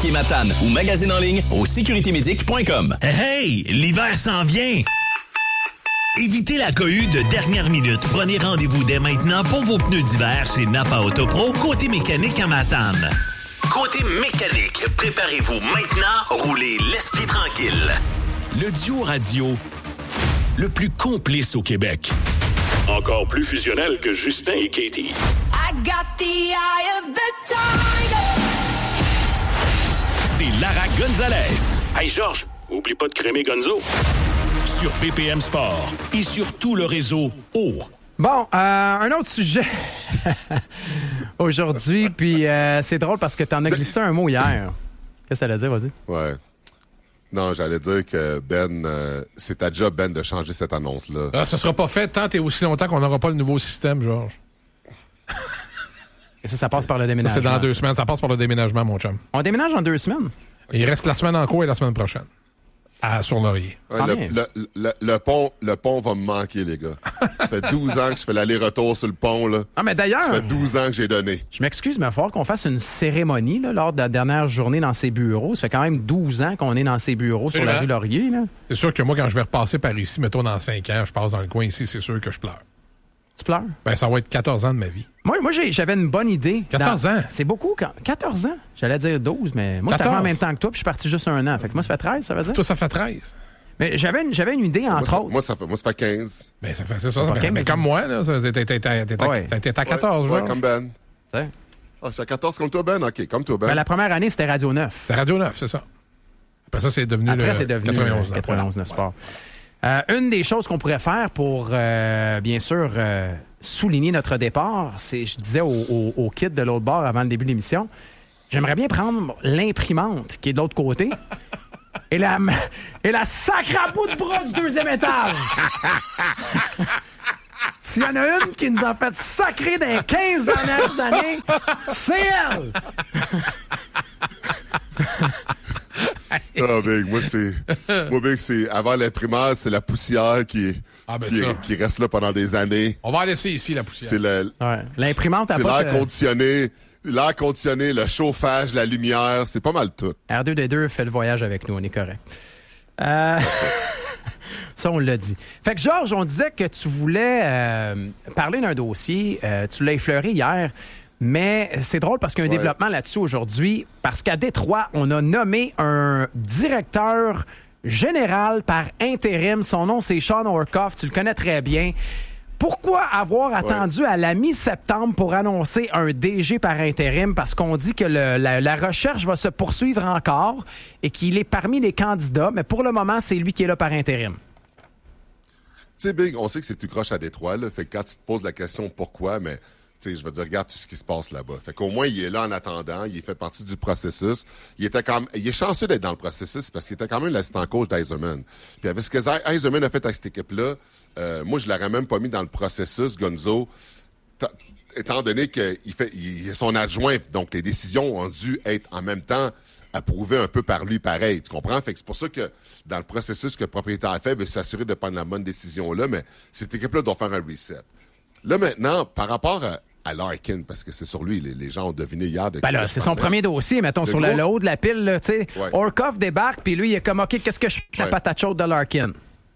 Vapking Matane ou magazine en ligne au sécuritémédic.com. Hey, l'hiver s'en vient! Évitez la cohue de dernière minute. Prenez rendez-vous dès maintenant pour vos pneus d'hiver chez Napa Autopro, côté mécanique à Matane. Côté mécanique, préparez-vous maintenant, roulez l'esprit tranquille. Le duo radio le plus complice au Québec. Encore plus fusionnel que Justin et Katie. I got the eye of the tiger. C'est Lara Gonzalez. Hey Georges, oublie pas de crémer Gonzo. Sur BPM Sport et sur tout le réseau O. Bon, un autre sujet aujourd'hui, puis c'est drôle parce que t'en as glissé un mot hier. Qu'est-ce que ça allait dire, vas-y? Ouais. Non, j'allais dire que Ben, c'est ta job, Ben, de changer cette annonce-là. Ah, ça sera pas fait tant et aussi longtemps qu'on n'aura pas le nouveau système, Georges. Et ça passe par le déménagement. Ça, c'est dans 2 semaines. Ça passe par le déménagement, mon chum. On déménage en 2 semaines? Okay. Il reste la semaine en cours et la semaine prochaine. Sur Laurier. Le pont va me manquer, les gars. Ça fait 12 ans que je fais l'aller-retour sur le pont, là. Ah, mais d'ailleurs... Ça fait 12 ans que j'ai donné. Je m'excuse, mais il va falloir qu'on fasse une cérémonie là, lors de la dernière journée dans ces bureaux. Ça fait quand même 12 ans qu'on est dans ces bureaux sur la rue Laurier, là. C'est sûr que moi, quand je vais repasser par ici, mettons dans 5 ans, je passe dans le coin ici, c'est sûr que je pleure. Tu pleures? Ben, ça va être 14 ans de ma vie. Moi j'avais une bonne idée. 14 ans? C'est beaucoup. 14 ans? J'allais dire 12, mais moi, j'étais en même temps que toi, puis je suis parti juste 1 an. Fait que moi, ça fait 13, ça veut dire? Toi, ça fait 13. Mais j'avais une idée, entre autres. Moi, ça fait 15. Ben, c'est ça. Mais comme moi, là, t'étais à 14, ouais, comme Ben. C'est... Ah, c'est à 14 comme toi, Ben? OK, comme toi, Ben. Ben, la première année, c'était Radio 9. C'était Radio 9, c'est ça. Après ça, c'est devenu le 91 Sport. Une des choses qu'on pourrait faire pour, bien sûr, souligner notre départ, c'est, je disais au kid de l'autre bord avant le début de l'émission, j'aimerais bien prendre l'imprimante qui est de l'autre côté et la sacre à bout de bras du 2e étage. S'il y en a une qui nous a fait sacrer dans les 15 dernières années, c'est elle! Ah, Big, Big, c'est avant l'imprimante, c'est la poussière qui reste là pendant des années. On va laisser ici la poussière. C'est l'imprimante à c'est l'air conditionné, le chauffage, la lumière, c'est pas mal tout. R2D2 fait le voyage avec nous, on est correct. Ça, on l'a dit. Fait que, Georges, on disait que tu voulais parler d'un dossier. Tu l'as effleuré hier. Mais c'est drôle parce qu'il y a un développement là-dessus aujourd'hui. Parce qu'à Détroit, on a nommé un directeur général par intérim. Son nom, c'est Sean Orkoff. Tu le connais très bien. Pourquoi avoir attendu à la mi-septembre pour annoncer un DG par intérim? Parce qu'on dit que la recherche va se poursuivre encore et qu'il est parmi les candidats. Mais pour le moment, c'est lui qui est là par intérim. Tu sais, Big, on sait que c'est tout croche à Détroit. Là. Fait que quand tu te poses la question pourquoi, mais... je veux dire, regarde tout ce qui se passe là-bas. Fait qu'au moins, il est là en attendant. Il fait partie du processus. Il est chanceux d'être dans le processus parce qu'il était quand même l'assistant coach d'Yzerman. Puis avec ce que Yzerman a fait avec cette équipe-là, moi, je l'aurais même pas mis dans le processus, Gonzo, étant donné qu'il il est son adjoint. Donc, les décisions ont dû être en même temps approuvées un peu par lui pareil. Tu comprends? Fait que c'est pour ça que dans le processus que le propriétaire a fait, veut s'assurer de prendre la bonne décision là, mais cette équipe-là doit faire un reset. Là, maintenant, par rapport à Larkin, parce que c'est sur lui, les gens ont deviné hier. C'est son premier dossier, mettons, sur le haut de la pile. Tu sais, Orkoff débarque, puis lui, il est comme, OK, qu'est-ce que je fais la patate chaude de Larkin?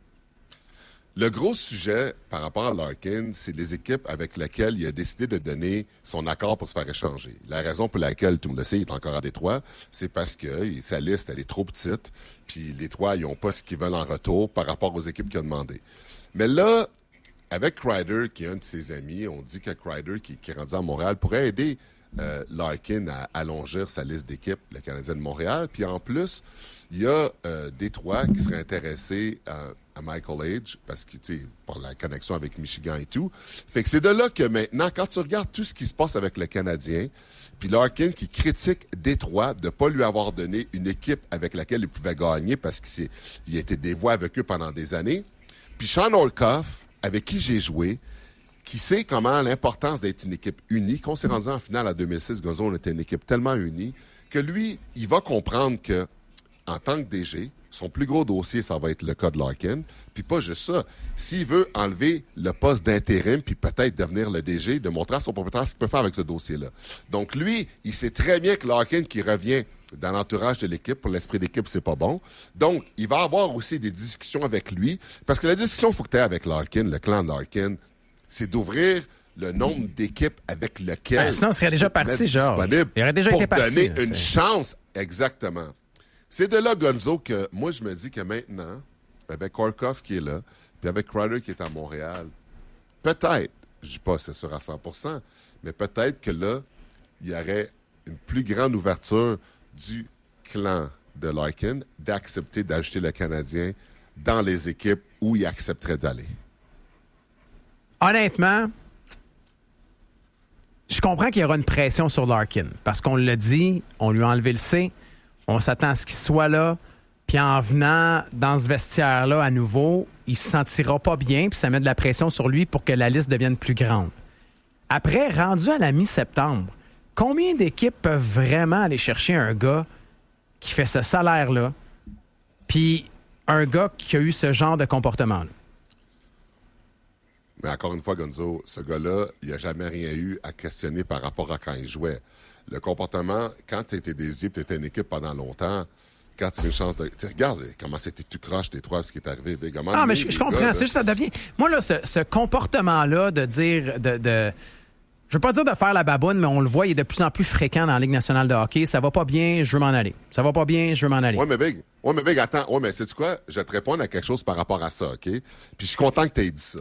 Le gros sujet par rapport à Larkin, c'est les équipes avec lesquelles il a décidé de donner son accord pour se faire échanger. La raison pour laquelle, tout le monde le sait, il est encore à Détroit, c'est parce que sa liste, elle est trop petite, puis les Détroit, ils n'ont pas ce qu'ils veulent en retour par rapport aux équipes qu'il a demandé. Mais là, avec Kreider, qui est un de ses amis, on dit que Kreider, qui est rendu à Montréal, pourrait aider Larkin à allonger sa liste d'équipes, le Canadien de Montréal. Puis en plus, il y a Détroit qui serait intéressé à Michael Age, parce que, tu sais, pour la connexion avec Michigan et tout. Fait que c'est de là que maintenant, quand tu regardes tout ce qui se passe avec le Canadien, puis Larkin qui critique Détroit de ne pas lui avoir donné une équipe avec laquelle il pouvait gagner parce qu'il a été dévoué avec eux pendant des années. Puis Sean Orkoff, avec qui j'ai joué, qui sait comment l'importance d'être une équipe unie. Quand on s'est rendu en finale à 2006, Gonzo, on était une équipe tellement unie que lui, il va comprendre que, en tant que DG, son plus gros dossier, ça va être le cas de Larkin. Puis pas juste ça. S'il veut enlever le poste d'intérim puis peut-être devenir le DG, de montrer à son propriétaire ce qu'il peut faire avec ce dossier-là. Donc lui, il sait très bien que Larkin qui revient dans l'entourage de l'équipe, pour l'esprit d'équipe, c'est pas bon. Donc, il va avoir aussi des discussions avec lui. Parce que la discussion qu'il faut que tu aies avec Larkin, le clan de Larkin, c'est d'ouvrir le nombre d'équipes avec lesquelles... sinon, on serait déjà parti, genre. Il aurait déjà été parti. Pour donner une chance, exactement. C'est de là, Gonzo, que moi, je me dis que maintenant, avec Korkov qui est là, puis avec Crowder qui est à Montréal, peut-être, je dis pas c'est sûr à 100%, mais peut-être que là, il y aurait une plus grande ouverture du clan de Larkin d'accepter d'ajouter le Canadien dans les équipes où il accepterait d'aller. Honnêtement, je comprends qu'il y aura une pression sur Larkin parce qu'on l'a dit, on lui a enlevé le C, on s'attend à ce qu'il soit là, puis en venant dans ce vestiaire-là à nouveau, il se sentira pas bien, puis ça met de la pression sur lui pour que la liste devienne plus grande. Après, rendu à la mi-septembre, combien d'équipes peuvent vraiment aller chercher un gars qui fait ce salaire-là, puis un gars qui a eu ce genre de comportement-là? Mais encore une fois, Gonzo, ce gars-là, il n'a jamais rien eu à questionner par rapport à quand il jouait. Le comportement, quand tu étais des yeux, tu étais une équipe pendant longtemps, quand tu as une chance de... Tu regardes comment c'était tout croche, tes trois, ce qui est arrivé. Ah, mais je comprends. Gars, c'est juste ça devient... Moi, là, ce comportement-là de dire... Je veux pas dire de faire la baboune, mais on le voit, il est de plus en plus fréquent dans la Ligue nationale de hockey. Ça va pas bien, je veux m'en aller. Ça va pas bien, je veux m'en aller. Ouais, mais Big, attends. Ouais, mais sais-tu quoi? Je vais te répondre à quelque chose par rapport à ça, OK? Puis je suis content que tu aies dit ça.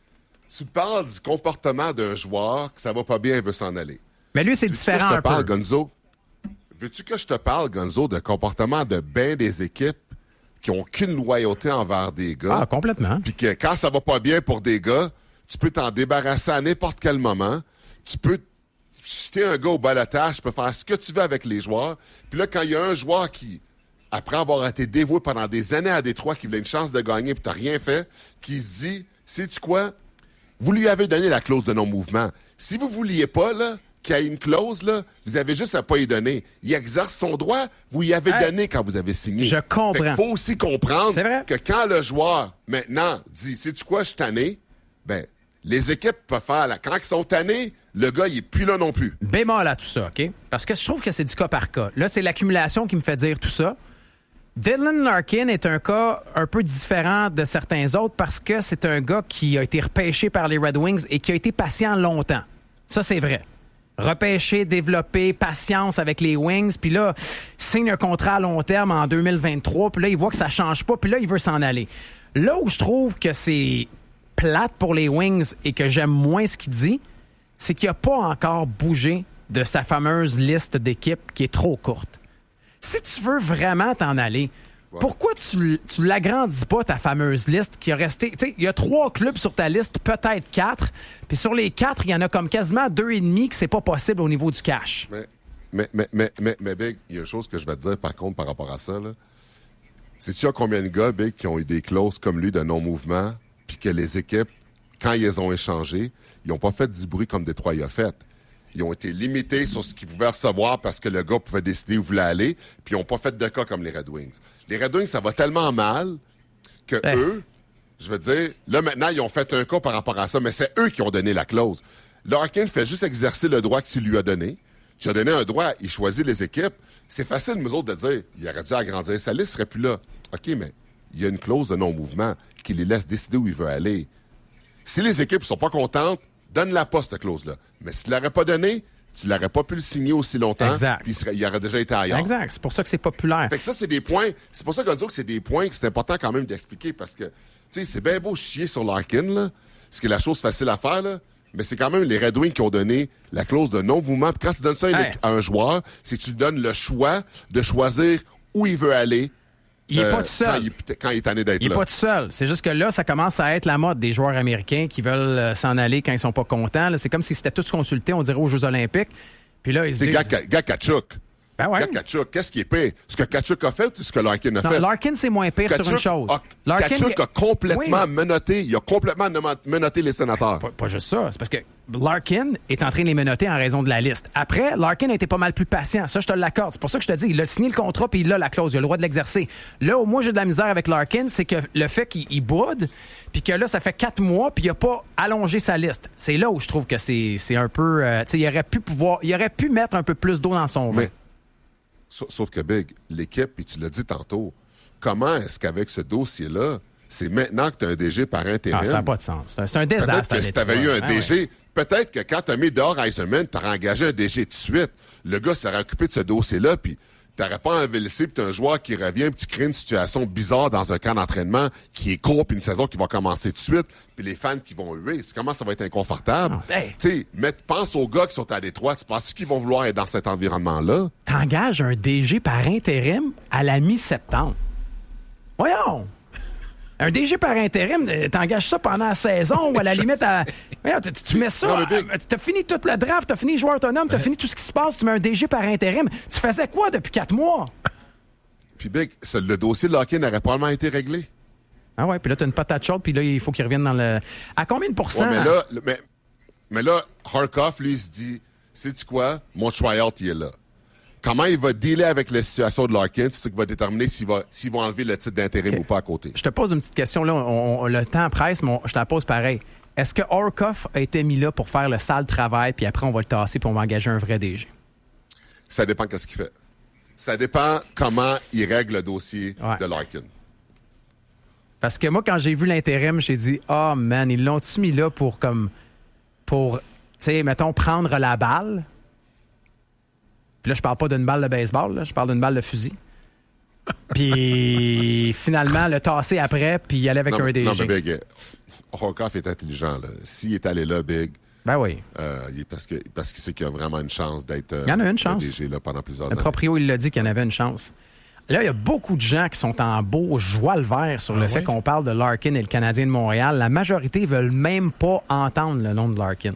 Tu parles du comportement d'un joueur que ça va pas bien et veut s'en aller. Mais lui, c'est différent un peu. Gonzo? Veux-tu que je te parle, Gonzo, de comportement de bien des équipes qui n'ont aucune loyauté envers des gars? Ah, complètement. Puis que quand ça va pas bien pour des gars, tu peux t'en débarrasser à n'importe quel moment. Tu peux jeter un gars au balotage, tu peux faire ce que tu veux avec les joueurs. Puis là, quand il y a un joueur qui, après avoir été dévoué pendant des années à Détroit, qui voulait une chance de gagner puis t'as rien fait, qui se dit, sais-tu quoi? Vous lui avez donné la clause de non-mouvement. Si vous vouliez pas, là, qu'il y ait une clause, là, vous avez juste à pas y donner. Il exerce son droit, vous y avez donné quand vous avez signé. Je comprends. Il faut aussi comprendre que quand le joueur, maintenant, dit, sais-tu quoi, je suis tanné, ben, les équipes peuvent faire, là, quand ils sont tannés, le gars, il est plus là non plus. Bémol à tout ça, OK? Parce que je trouve que c'est du cas par cas. Là, c'est l'accumulation qui me fait dire tout ça. Dylan Larkin est un cas un peu différent de certains autres parce que c'est un gars qui a été repêché par les Red Wings et qui a été patient longtemps. Ça, c'est vrai. Repêché, développé, patience avec les Wings, puis là, il signe un contrat à long terme en 2023, puis là, il voit que ça change pas, puis là, il veut s'en aller. Là où je trouve que c'est plate pour les Wings et que j'aime moins ce qu'il dit, c'est qu'il n'a pas encore bougé de sa fameuse liste d'équipes qui est trop courte. Si tu veux vraiment t'en aller, pourquoi tu l'agrandis pas, ta fameuse liste qui a resté... Tu sais, il y a 3 clubs sur ta liste, peut-être 4, puis sur les 4, il y en a comme quasiment 2,5 que c'est pas possible au niveau du cash. Mais Big, il y a une chose que je vais te dire, par contre, par rapport à ça, là. Sais-tu combien de gars, Big, qui ont eu des clauses comme lui de non-mouvement, puis que les équipes, quand ils ont échangé, ils n'ont pas fait du bruit comme Détroit y a fait. Ils ont été limités sur ce qu'ils pouvaient recevoir parce que le gars pouvait décider où il voulait aller, puis ils n'ont pas fait de cas comme les Red Wings. Les Red Wings, ça va tellement mal que eux, je veux dire, là maintenant, ils ont fait un cas par rapport à ça, mais c'est eux qui ont donné la clause. Larkin fait juste exercer le droit que tu lui as donné. Tu as donné un droit, il choisit les équipes. C'est facile, nous autres, de dire, il aurait dû agrandir sa liste, il serait plus là. OK, mais il y a une clause de non-mouvement qui les laisse décider où il veut aller. Si les équipes sont pas contentes, donne-la pas, cette clause-là. Mais si tu l'aurais pas donné, tu l'aurais pas pu le signer aussi longtemps. Exact. Puis il aurait déjà été ailleurs. Exact. C'est pour ça que c'est populaire. Fait que ça, c'est des points. C'est pour ça qu'on dit que c'est des points que c'est important quand même d'expliquer parce que, tu sais, c'est bien beau chier sur Larkin, là, ce qui est la chose facile à faire, là. Mais c'est quand même les Red Wings qui ont donné la clause de non-mouvement. Puis quand tu donnes ça à un joueur, c'est que tu lui donnes le choix de choisir où il veut aller. Il n'est pas tout seul. Quand il est tanné d'être là. Il n'est pas tout seul. C'est juste que là, ça commence à être la mode des joueurs américains qui veulent s'en aller quand ils sont pas contents. Là, c'est comme si c'était tous consultés, on dirait, aux Jeux olympiques. Puis là, ils se disent... Gakachuk. Ben ouais. Regarde Tkachuk, qu'est-ce qui est pire? Ce que Tkachuk a fait ou ce que Larkin a Non, fait? Larkin, c'est moins pire sur une chose. Tkachuk a complètement menotté. Il a complètement menotté les sénateurs. Pas juste ça. C'est parce que Larkin est en train de les menotter en raison de la liste. Après, Larkin a été pas mal plus patient. Ça, je te l'accorde. C'est pour ça que je te dis, il a signé le contrat puis il a la clause. Il a le droit de l'exercer. Là où moi, j'ai de la misère avec Larkin, c'est que le fait qu'il boude puis que là, ça fait 4 mois puis il a pas allongé sa liste. C'est là où je trouve que c'est un peu... il aurait pu mettre un peu plus d'eau dans son vin. Sauf que, Big, l'équipe, puis tu l'as dit tantôt, comment est-ce qu'avec ce dossier-là, c'est maintenant que tu as un DG par intérim? Ça n'a pas de sens. C'est un désastre. Peut-être que si tu avais eu un DG, peut-être que quand tu as mis dehors Eisenman, tu aurais engagé un DG tout de suite. Le gars s'aurait occupé de ce dossier-là, puis tu n'aurais pas enlevé le puis tu as un joueur qui revient, puis tu crées une situation bizarre dans un camp d'entraînement qui est court, puis une saison qui va commencer tout de suite, puis les fans qui vont huer. Comment ça va être inconfortable? Tu sais, pense aux gars qui sont à Détroit. Tu penses qu'ils vont vouloir être dans cet environnement-là? T'engages un DG par intérim à la mi-septembre. Voyons! Un DG par intérim, t'engages ça pendant la saison ou à la limite, tu mets ça. T'as fini toute le draft, t'as fini les joueurs autonomes, t'as fini tout ce qui se passe, tu mets un DG par intérim. Tu faisais quoi depuis 4 mois? Puis Big, le dossier de Larkin n'aurait probablement été réglé. Ah ouais, puis là, t'as une patate chaude, puis là, il faut qu'il revienne dans le... À combien de pourcents? Ouais, mais là, Harkoff, lui, il se dit, sais-tu quoi? Mon tryout, il est là. Comment il va dealer avec la situation de Larkin, c'est ce qui va déterminer s'il va enlever le titre d'intérim ou pas à côté. Je te pose une petite question, là. Le temps presse, mais je te la pose pareil. Est-ce que Harkoff a été mis là pour faire le sale travail, puis après, on va le tasser, puis on va engager un vrai DG? Ça dépend de ce qu'il fait. Ça dépend comment il règle le dossier de Larkin. Parce que moi, quand j'ai vu l'intérim, j'ai dit, oh man, ils l'ont-tu mis là pour tu sais, mettons, prendre la balle? Puis là, je parle pas d'une balle de baseball, là, je parle d'une balle de fusil. Puis finalement, le tasser après, puis y aller avec un DG. Non, mais Big, Harkoff est intelligent. Là. S'il est allé là, Big, ben oui. Parce qu'il sait qu'il y a vraiment une chance d'être il y en a une chance. DG là, pendant plusieurs années. Le proprio, il l'a dit qu'il y en avait une chance. Là, il y a beaucoup de gens qui sont en beau joie le vert sur le fait qu'on parle de Larkin et le Canadien de Montréal. La majorité veulent même pas entendre le nom de Larkin.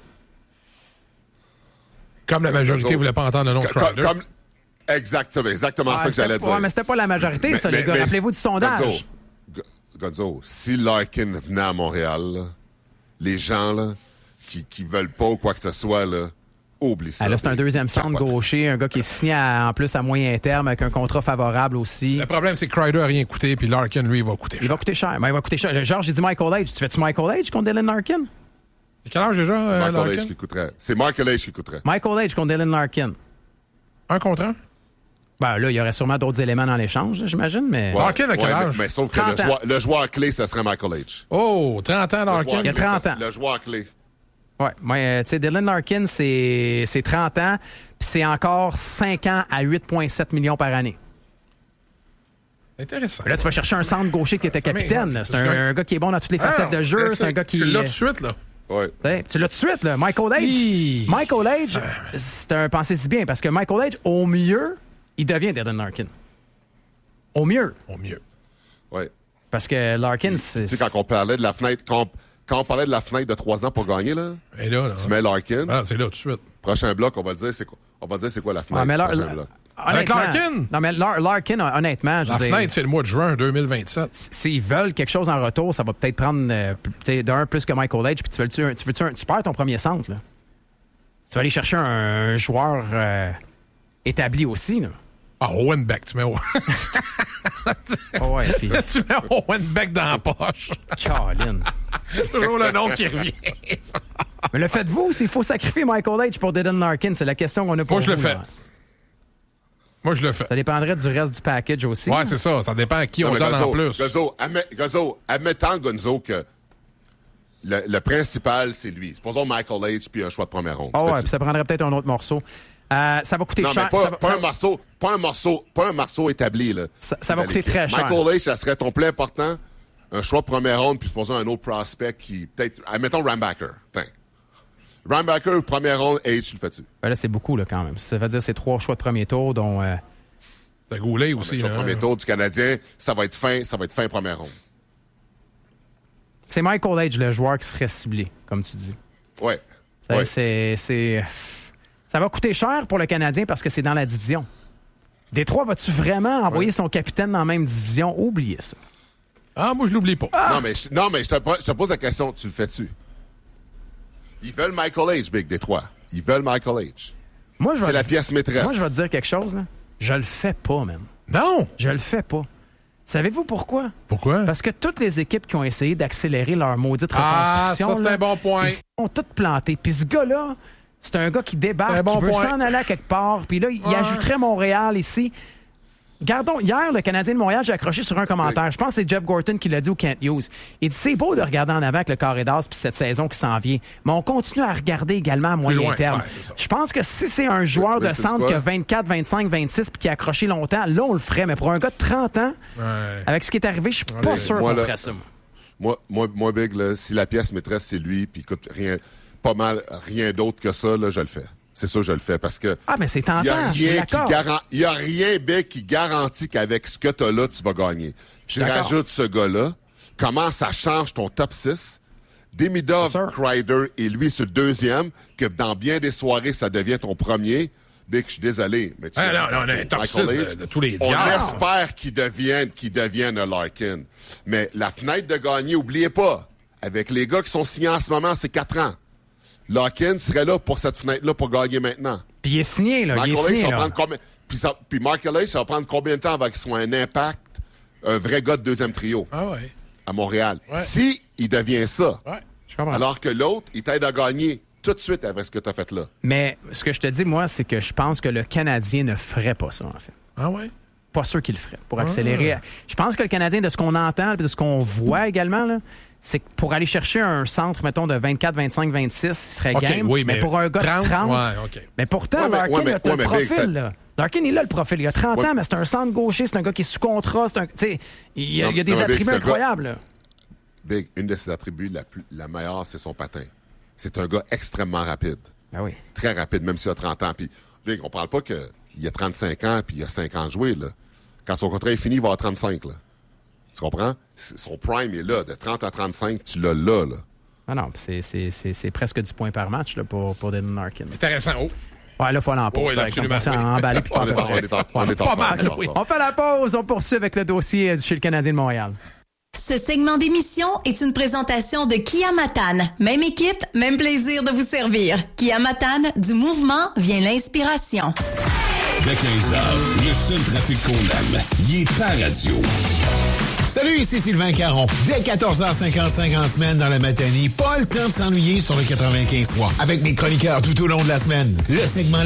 Comme la majorité ne voulait pas entendre le nom de Kreider. Exactement ça que j'allais dire. Mais c'était pas la majorité, ça, les gars. Rappelez-vous du sondage. Gonzo, si Larkin venait à Montréal, là, les gens là, qui veulent pas ou quoi que ce soit, là, oublie ça. Là, c'est un deuxième centre gaucher, un gars qui est signé en plus à moyen terme avec un contrat favorable aussi. Le problème, c'est que Kreider n'a rien coûté, puis Larkin, lui, il va coûter cher. Il va coûter cher. Ben, il va coûter cher. Georges, j'ai dit Michael Age. Tu fais-tu Michael Age contre Dylan Larkin? Quel âge déjà, Michael Larkin? Age qui coûterait. C'est Michael Age qui coûterait. Michael Age contre Dylan Larkin. 1 contre 1? Ben là, il y aurait sûrement d'autres éléments dans l'échange, j'imagine, mais... Larkin a quel âge? Mais sauf que le joueur clé, ça serait Michael Age. Oh, 30 ans, Larkin. Il y a 30 ans. Le joueur clé. Oui, tu sais, Dylan Larkin, c'est 30 ans, puis c'est encore 5 ans à 8,7 millions par année. Intéressant. Là, tu vas chercher un centre gaucher qui était capitaine. C'est un gars qui est bon dans toutes les facettes de jeu. C'est un gars qui... Tu l'as tout de suite, là. Ouais. Tu l'as tout de suite, là. Michael Age. Michael Age, c'est un pensée si bien, parce que Michael Age, au mieux, il devient Dylan Larkin. Au mieux. Au mieux. Oui. Parce que Larkin, c'est... Tu sais, quand on parlait de la fenêtre... Quand on parlait de la fenêtre de 3 ans pour gagner, là, et là tu mets Larkin. Ah, c'est là tout de suite. Prochain bloc, on va le dire, c'est quoi? On va dire c'est quoi la fenêtre? mais prochain bloc. Avec Larkin? Non, mais Larkin, honnêtement... La fenêtre, c'est le mois de juin 2027. S'ils veulent quelque chose en retour, ça va peut-être prendre d'un plus que Michael Age, puis tu perds ton premier centre. Là. Tu vas aller chercher un joueur établi aussi. Là. Ah, Owen Beck, tu mets Owen. Puis... tu mets Owen Beck dans la poche. Caroline. C'est toujours le nom qui revient. Mais le faites-vous, s'il faut sacrifier Michael Age pour Dylan Larkin, c'est la question qu'on a pour vous. Moi, je le fais. Moi, je le fais. Ça dépendrait du reste du package aussi. Ouais, c'est ça. Ça dépend à qui on donne en plus. Admettons, Gonzo, que le principal, c'est lui. Supposons Michael Age puis un choix de première ronde. Ah ouais, puis ça prendrait peut-être un autre morceau. Ça va coûter cher. Mais pas un morceau établi. Là. Ça va coûter très cher. Michael Age, ça serait ton plus important. Un choix de première ronde, puis supposons un autre prospect qui, peut-être, admettons Rambacker. Rambacker, première ronde, Age, tu le fais-tu? Ben là, c'est beaucoup, là, quand même. Ça veut dire c'est 3 choix de premier tour, dont... T'as Goulet aussi. Le choix de premier tour du Canadien, ça va être fin première ronde. C'est Michael Age, le joueur qui serait ciblé, comme tu dis. Ouais. Ça va coûter cher pour le Canadien parce que c'est dans la division. Détroit, vas-tu vraiment envoyer son capitaine dans la même division? Oubliez ça. Ah, moi, je l'oublie pas. Non, mais je te pose la question, tu le fais-tu? Ils veulent Michael H, Big Détroit. Ils veulent Michael H. C'est la pièce maîtresse. Moi, je vais te dire quelque chose, là. Je le fais pas, même. Non! Je le fais pas. Savez-vous pourquoi? Pourquoi? Parce que toutes les équipes qui ont essayé d'accélérer leur maudite reconstruction... Ah, ça, c'est un bon point. Ils sont toutes plantées. Puis ce gars-là, c'est un gars qui débarque, qui veut s'en aller à quelque part. Puis là, il ajouterait Montréal ici. Gardons, hier, le Canadien de Montréal, j'ai accroché sur un commentaire. Je pense que c'est Jeff Gorton qui l'a dit au Kent Hughes. Il dit, c'est beau de regarder en avant avec le carré d'as puis cette saison qui s'en vient. Mais on continue à regarder également à moyen terme. Ouais, je pense que si c'est un joueur de centre qui a 24, 25, 26 puis qui a accroché longtemps, là, on le ferait. Mais pour un gars de 30 ans, avec ce qui est arrivé, je suis pas sûr qu'on ferait ça. Moi, Big, là, si la pièce maîtresse, c'est lui, puis écoute, rien d'autre que ça, là, je le fais. C'est sûr que je le fais parce que. Ah, mais c'est tentant. Il n'y a rien, Big, qui garantit qu'avec ce que tu as là, tu vas gagner. Je rajoute ce gars-là. Comment ça change ton top 6? Demidov, Kreider et lui sur le deuxième, que dans bien des soirées, ça devient ton premier. Big, je suis désolé. Mais non, on a un top 6 de tous les diables. On espère qu'il devienne un Larkin. Mais la fenêtre de gagner, oubliez pas, avec les gars qui sont signés en ce moment, c'est 4 ans. Larkin serait là pour cette fenêtre-là pour gagner maintenant. Puis il est signé, là. Puis Mark Ellis, ça va prendre combien de temps avant qu'il soit un impact, un vrai gars de deuxième trio à Montréal? Si il devient ça, alors que l'autre, il t'aide à gagner tout de suite après ce que tu as fait là. Mais ce que je te dis, moi, c'est que je pense que le Canadien ne ferait pas ça, en fait. Ah ouais? Pas sûr qu'il le ferait pour accélérer. Je pense que le Canadien, de ce qu'on entend et de ce qu'on voit également, là, c'est que pour aller chercher un centre, mettons, de 24, 25, 26, il serait game. Oui, mais pour un gars de 30... Mais pourtant, Larkin a le profil, là. Larkin, il a le profil. Il a 30 ans, mais c'est un centre gaucher, c'est un gars qui est sous contrat. Il y a des attributs incroyables. Là. Big, une de ses attributs, la meilleure, c'est son patin. C'est un gars extrêmement rapide. Ben oui. Très rapide, même s'il a 30 ans. Puis, Big, on parle pas qu'il a 35 ans puis il a 5 ans de jouer, là. Quand son contrat est fini, il va avoir 35, là. Tu comprends? Son prime est là. De 30 à 35, tu l'as là. Ah non, c'est presque du point par match là, pour Dylan Larkin. Intéressant. Oh. Ouais, là, il faut aller en pause. Oui, absolument. On fait la pause. On poursuit avec le dossier chez le Canadien de Montréal. Ce segment d'émission est une présentation de Kia Matane. Même équipe, même plaisir de vous servir. Kia Matane, du mouvement vient l'inspiration. Dès 15h, le seul trafic qu'on aime, il est pas radio. Salut, ici Sylvain Caron. Dès 14h55 en semaine dans la matinée, pas le temps de s'ennuyer sur le 95.3 avec mes chroniqueurs tout au long de la semaine. Le segment